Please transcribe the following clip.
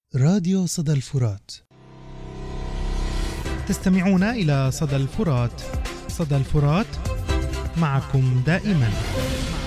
راديو صدى الفرات. تستمعون إلى صدى الفرات. صدى الفرات معكم دائما.